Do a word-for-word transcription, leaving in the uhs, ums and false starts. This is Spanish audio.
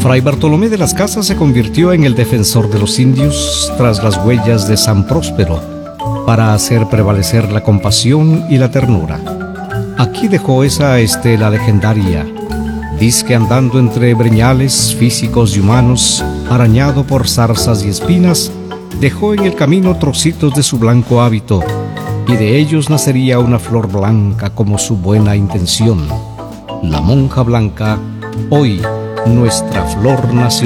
Fray Bartolomé de las Casas se convirtió en el defensor de los indios tras las huellas de San Próspero, para hacer prevalecer la compasión y la ternura. Aquí dejó esa estela legendaria, dizque andando entre breñales físicos y humanos, arañado por zarzas y espinas, dejó en el camino trocitos de su blanco hábito, y de ellos nacería una flor blanca como su buena intención. La monja blanca, hoy nuestra flor nacional.